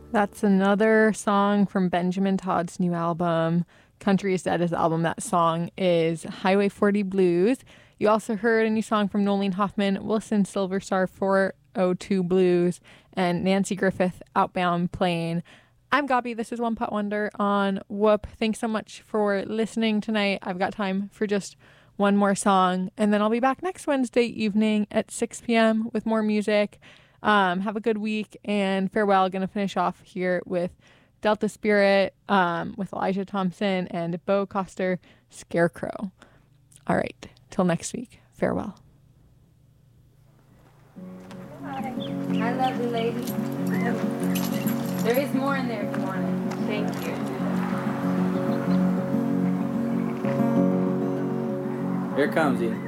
That's another song from Benjamin Todd's new album, Country is Dead. His album, that song is Highway 40 Blues. You also heard a new song from Nolene Hoffman, Wilson Silverstar 402 Blues, and Nancy Griffith, Outbound Plane. I'm Gabi. This is One Pot Wonder on Whoop. Thanks so much for listening tonight. I've got time for just one more song, and then I'll be back next Wednesday evening at 6 p.m. with more music. Have a good week and farewell. Gonna finish off here with Delta Spirit with Elijah Thompson and Bo Coster, Scarecrow. All right, till next week. Farewell. Hi, I love you, lady. There is more in there if you want it. Thank you. Here comes he.